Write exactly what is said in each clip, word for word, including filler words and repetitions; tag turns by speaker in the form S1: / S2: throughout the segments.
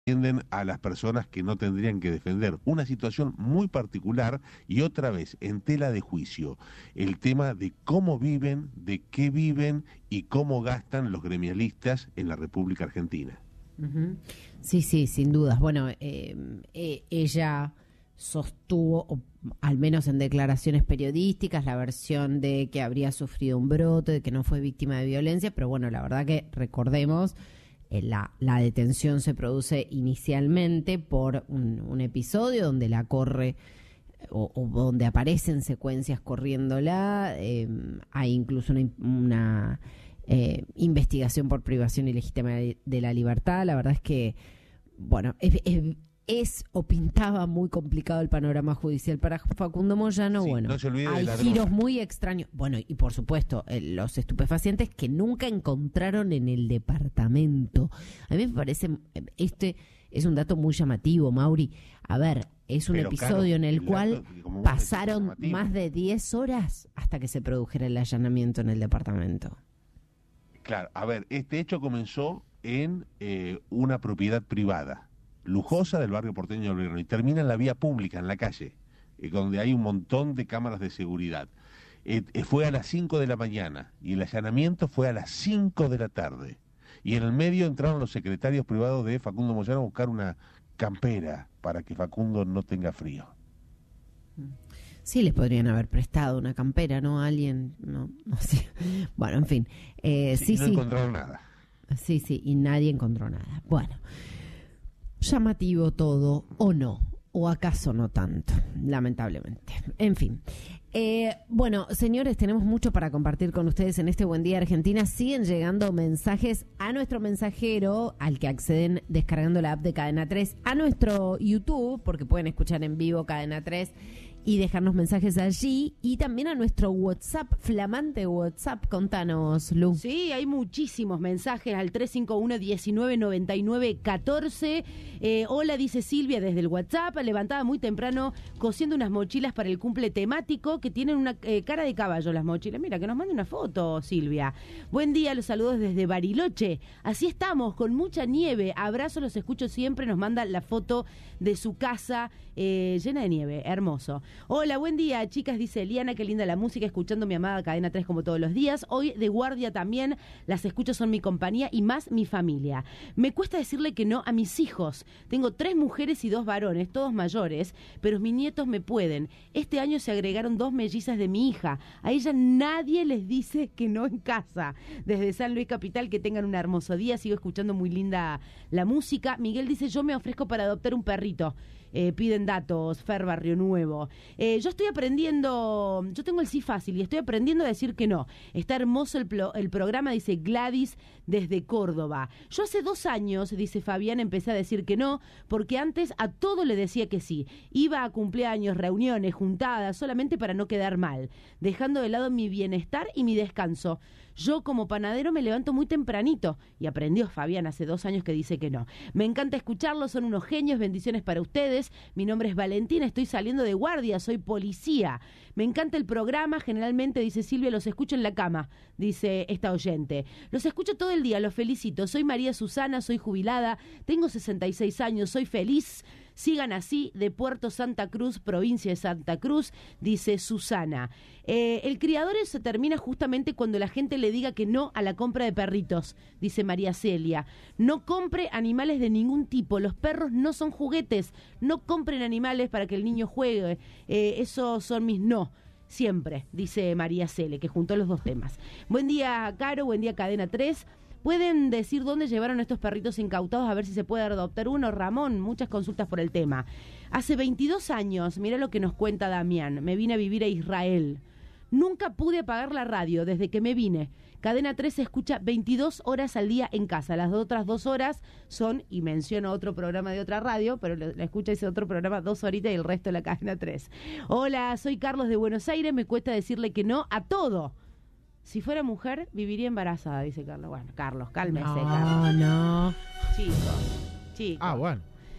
S1: defienden a las personas que no tendrían que defender. Una situación muy particular y otra vez en tela de juicio. El tema de cómo viven, de qué viven y cómo gastan los gremialistas en la República Argentina.
S2: Uh-huh. Sí, sí, sin dudas. Bueno, eh, eh, ella sostuvo, o al menos en declaraciones periodísticas, la versión de que habría sufrido un brote, de que no fue víctima de violencia, pero bueno, la verdad que recordemos, eh, la, la detención se produce inicialmente por un, un episodio donde la corre o, o donde aparecen secuencias corriéndola, eh, hay incluso una... una Eh, investigación por privación ilegítima de la libertad. La verdad es que, bueno, es, es, es o pintaba muy complicado el panorama judicial para Facundo Moyano. Sí, bueno, no se olvide hay de giros droga. Muy extraños. Bueno, y por supuesto, eh, los estupefacientes que nunca encontraron en el departamento. A mí me parece, este es un dato muy llamativo, Mauri. A ver, es un Pero episodio claro, en el, el cual dato, pasaron más de diez horas hasta que se produjera el allanamiento en el departamento.
S1: Claro, a ver, este hecho comenzó en eh, una propiedad privada, lujosa del barrio porteño de Belgrano, y termina en la vía pública, en la calle, eh, donde hay un montón de cámaras de seguridad. Eh, eh, fue a las cinco de la mañana y el allanamiento fue a las cinco de la tarde. Y en el medio entraron los secretarios privados de Facundo Moyano a buscar una campera para que Facundo no tenga frío.
S2: Sí, les podrían haber prestado una campera, ¿no? A alguien, no, no sé. Bueno, en fin. Eh, sí,
S1: sí, no
S2: sí.
S1: encontraron nada.
S2: Sí, sí, y nadie encontró nada. Bueno, llamativo todo, o no, o acaso no tanto, lamentablemente. En fin. Eh, bueno, señores, tenemos mucho para compartir con ustedes en este Buen Día Argentina. Siguen llegando mensajes a nuestro mensajero, al que acceden descargando la app de Cadena tres, a nuestro YouTube, porque pueden escuchar en vivo Cadena tres, y dejarnos mensajes allí, y también a nuestro WhatsApp, flamante WhatsApp. Contanos, Lu.
S3: Sí, hay muchísimos mensajes al tres cinco uno, diecinueve noventa y nueve, catorce. Eh, hola, dice Silvia desde el WhatsApp, levantada muy temprano, cosiendo unas mochilas para el cumple temático, que tienen una eh, cara de caballo las mochilas. Mira, que nos mande una foto, Silvia. Buen día, los saludos desde Bariloche. Así estamos, con mucha nieve. Abrazo, los escucho siempre. Nos manda la foto de su casa eh, llena de nieve, hermoso. Hola, buen día, chicas, dice Eliana, qué linda la música, escuchando mi amada Cadena tres como todos los días. Hoy de guardia también, las escucho, son mi compañía y más mi familia. Me cuesta decirle que no a mis hijos. Tengo tres mujeres y dos varones, todos mayores, pero mis nietos me pueden. Este año se agregaron dos mellizas de mi hija. A ella nadie les dice que no en casa. Desde San Luis Capital, que tengan un hermoso día. Sigo escuchando muy linda la música. Miguel dice, yo me ofrezco para adoptar un perrito. Eh, piden datos, Fer Barrio Nuevo. Eh, yo estoy aprendiendo, yo tengo el sí fácil y estoy aprendiendo a decir que no. Está hermoso el, plo, el programa, dice Gladys desde Córdoba. Yo hace dos años, dice Fabián, empecé a decir que no, porque antes a todo le decía que sí. Iba a cumpleaños, reuniones, juntadas, solamente para no quedar mal, dejando de lado mi bienestar y mi descanso. Yo como panadero me levanto muy tempranito, y aprendió Fabián hace dos años que dice que no. Me encanta escucharlos, son unos genios, bendiciones para ustedes. Mi nombre es Valentina, estoy saliendo de guardia, soy policía. Me encanta el programa, generalmente, dice Silvia, los escucho en la cama, dice esta oyente. Los escucho todo el día, los felicito. Soy María Susana, soy jubilada, tengo sesenta y seis años, soy feliz. Sigan así, de Puerto Santa Cruz, provincia de Santa Cruz, dice Susana. Eh, el criador se termina justamente cuando la gente le diga que no a la compra de perritos, dice María Celia. No compre animales de ningún tipo, los perros no son juguetes, no compren animales para que el niño juegue, eh, esos son mis no. Siempre, dice María Cele, que juntó los dos temas. Buen día, Caro, buen día, Cadena tres. ¿Pueden decir dónde llevaron estos perritos incautados? A ver si se puede adoptar uno. Ramón, muchas consultas por el tema. Hace veintidós años, mira lo que nos cuenta Damián, me vine a vivir a Israel. Nunca pude apagar la radio desde que me vine. Cadena tres se escucha veintidós horas al día en casa. Las otras dos horas son, y menciono otro programa de otra radio, pero la escucha ese otro programa dos horitas y el resto de la Cadena tres. Hola, soy Carlos de Buenos Aires, me cuesta decirle que no a todo. Si fuera mujer, viviría embarazada, dice Carlos. Bueno, Carlos, cálmese,
S2: no,
S3: Carlos.
S2: No,
S3: Chicos, chicos.
S4: Ah, bueno.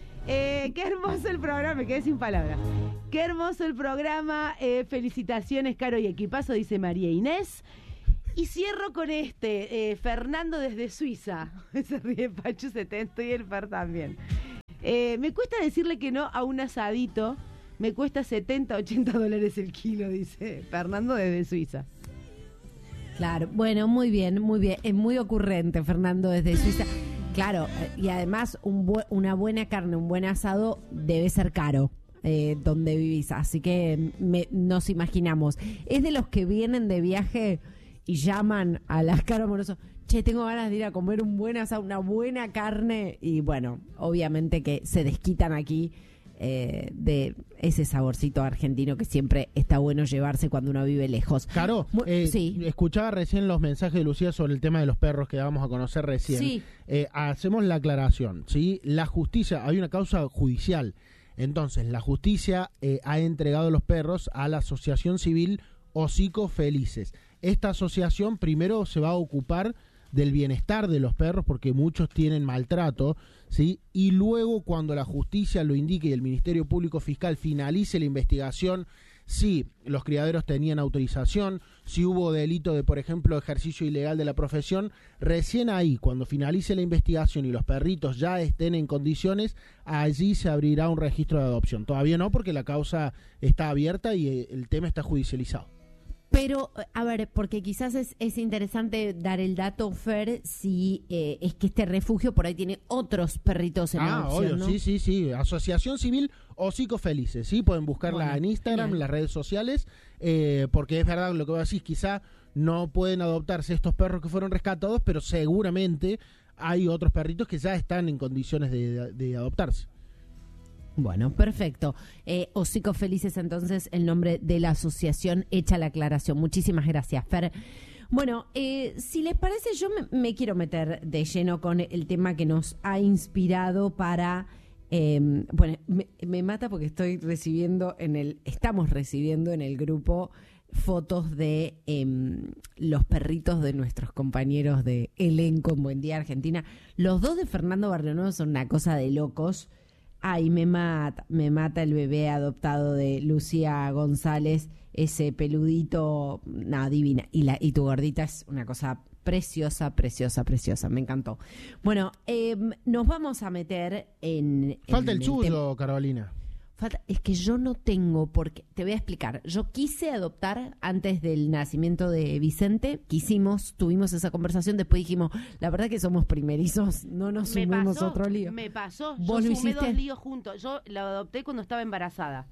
S3: Eh, qué hermoso el programa, me quedé sin palabras. Qué hermoso el programa. Eh, felicitaciones, Caro y equipazo, dice María Inés. Y cierro con este, eh, Fernando desde Suiza. Se ríe Pachu setenta y el Fer también. Eh, me cuesta decirle que no a un asadito. Me cuesta setenta, ochenta dólares el kilo, dice Fernando desde Suiza.
S2: Claro, bueno, muy bien, muy bien. Es muy ocurrente, Fernando, desde Suiza. Claro, y además un bu- una buena carne, un buen asado debe ser caro eh, donde vivís. Así que me, nos imaginamos. Es de los que vienen de viaje y llaman a las caras amorosas. Che, tengo ganas de ir a comer un buen asado, una buena carne. Y bueno, obviamente que se desquitan aquí eh, de ese saborcito argentino que siempre está bueno llevarse cuando uno vive lejos.
S4: Caro,
S2: Mu-
S4: eh,
S2: sí.
S4: escuchaba recién los mensajes de Lucía sobre el tema de los perros que vamos a conocer recién.
S2: Sí.
S4: Eh, hacemos la aclaración, ¿sí? La justicia, hay una causa judicial. Entonces, la justicia eh, ha entregado los perros a la Asociación Civil Hocicos Felices. Esta asociación primero se va a ocupar del bienestar de los perros porque muchos tienen maltrato, ¿sí? Y luego cuando la justicia lo indique y el Ministerio Público Fiscal finalice la investigación, si los criaderos tenían autorización, si hubo delito de, por ejemplo, ejercicio ilegal de la profesión, recién ahí, cuando finalice la investigación y los perritos ya estén en condiciones, allí se abrirá un registro de adopción. Todavía no, porque la causa está abierta y eh, el tema está judicializado.
S2: Pero, a ver, porque quizás es, es interesante dar el dato, Fer, si eh, es que este refugio por ahí tiene otros perritos en
S4: Ah,
S2: adopción,
S4: obvio,
S2: ¿no?
S4: sí, sí, sí. Asociación Civil Hocicos Felices, ¿sí? Pueden buscarla
S2: Bueno,
S4: en Instagram,
S2: genial.
S4: en las redes sociales, eh, porque es verdad lo que vos decís, quizá no pueden adoptarse estos perros que fueron rescatados, pero seguramente hay otros perritos que ya están en condiciones de, de adoptarse.
S2: Bueno, perfecto. Eh, Hocicos Felices, entonces, el nombre de la asociación, hecha la aclaración. Muchísimas gracias, Fer. Bueno, eh, si les parece, yo me, me quiero meter de lleno con el tema que nos ha inspirado para... Eh, bueno, me, me mata porque estoy recibiendo en el... Estamos recibiendo en el grupo fotos de eh, los perritos de nuestros compañeros de elenco en Buen Día Argentina. Los dos de Fernando Barrionuevo son una cosa de locos. Ay, me mata, me mata el bebé adoptado de Lucía González, ese peludito, nada, divina. Y, la, y tu gordita es una cosa preciosa, preciosa, preciosa, me encantó. Bueno, eh, nos vamos a meter en...
S4: Falta
S2: en
S4: el
S2: tem-
S4: suyo, Carolina.
S2: Falta, es que yo no tengo, porque te voy a explicar. Yo quise adoptar antes del nacimiento de Vicente, quisimos, tuvimos esa conversación, después dijimos, la verdad que somos primerizos, no nos
S3: Me
S2: sumemos
S3: pasó,
S2: otro lío.
S3: me pasó. Yo
S2: ¿Vos lo
S3: sumé
S2: hiciste?
S3: dos líos juntos. Yo lo adopté cuando estaba embarazada.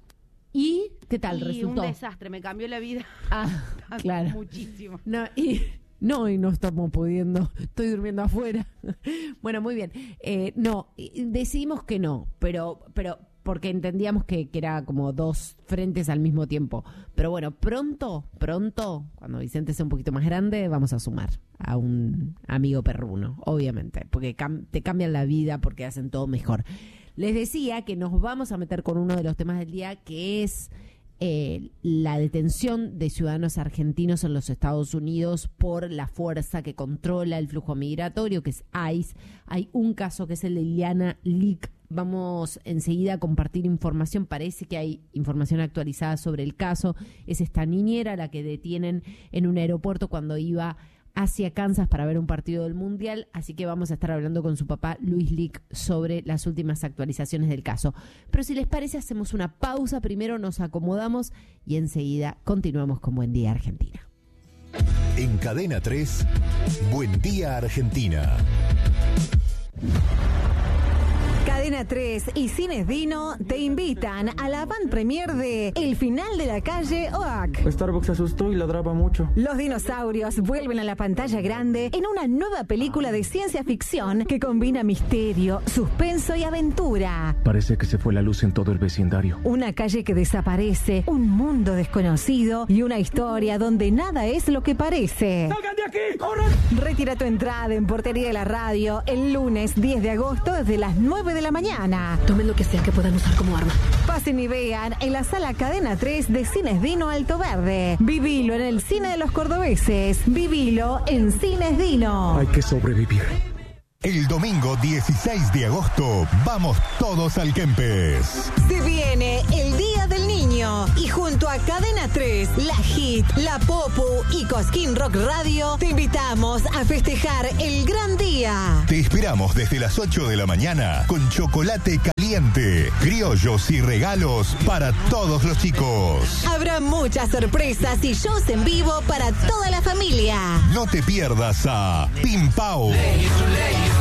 S2: ¿Y qué tal
S3: y
S2: resultó?
S3: un desastre, me cambió la vida
S2: Ah, claro.
S3: muchísimo.
S2: No, y no, y no estamos pudiendo, estoy durmiendo afuera. Bueno, muy bien. Eh, no, y decidimos que no, pero, pero porque entendíamos que, que era como dos frentes al mismo tiempo. Pero bueno, pronto, pronto, cuando Vicente sea un poquito más grande, vamos a sumar a un amigo perruno, obviamente, porque cam- te cambian la vida, porque hacen todo mejor. Les decía que nos vamos a meter con uno de los temas del día, que es eh, la detención de ciudadanos argentinos en los Estados Unidos por la fuerza que controla el flujo migratorio, que es ICE. Hay un caso que es el de Ileana Lick. Vamos enseguida a compartir información. Parece que hay información actualizada sobre el caso. Es esta niñera la que detienen en un aeropuerto cuando iba hacia Kansas para ver un partido del Mundial, así que vamos a estar hablando con su papá Luis Lick sobre las últimas actualizaciones del caso. Pero si les parece, hacemos una pausa, primero nos acomodamos y enseguida continuamos con Buen Día Argentina.
S5: En Cadena tres, Buen Día Argentina.
S6: Cadena tres y Cines Dino te invitan a la van premier de El final de la calle Oak.
S7: Starbucks se asustó y ladraba mucho.
S6: Los dinosaurios vuelven a la pantalla grande en una nueva película de ciencia ficción que combina misterio, suspenso y aventura.
S7: Parece que se fue la luz en todo el vecindario.
S6: Una calle que desaparece, un mundo desconocido y una historia donde nada es lo que parece.
S7: ¡Salgan de aquí! ¡Corran!
S6: Retira tu entrada en Portería de la Radio el lunes diez de agosto desde las nueve de la mañana.
S8: Tomen lo que sea que puedan usar como arma.
S6: Pasen y vean en la sala Cadena tres de Cines Dino Alto Verde. Vivilo en el cine de los cordobeses. Vivilo en Cines Dino.
S7: Hay que sobrevivir.
S5: El domingo dieciséis de agosto vamos todos al Kempes.
S6: Se viene el Día del Niño y junto a Cadena tres, La Hit, La Popu y Cosquín Rock Radio te invitamos a festejar el gran día.
S5: Te esperamos desde las ocho de la mañana con chocolate caliente, criollos y regalos para todos los chicos.
S6: Habrá muchas sorpresas y shows en vivo para toda la familia.
S5: No te pierdas a Pim Pau,